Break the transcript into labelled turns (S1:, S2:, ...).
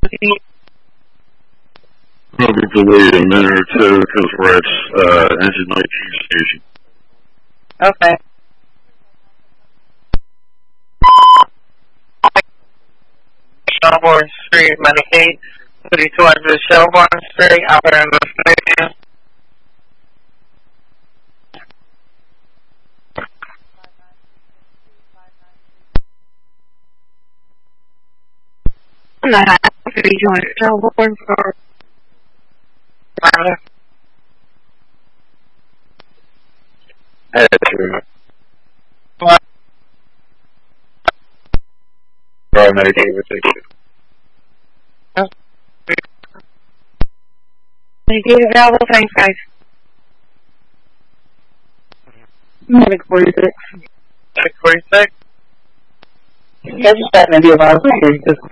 S1: Probably a minute or two because we're at engine 19 station.
S2: Okay. Shelbourne Street, Medicaid, 3200 Shelbourne Street, operating the station. No, 3200 Shelbourne for what?
S1: Medicaid with it.
S2: Medicaid available, thanks guys. Medic 46. Medic 46? Yes, that may be a lot of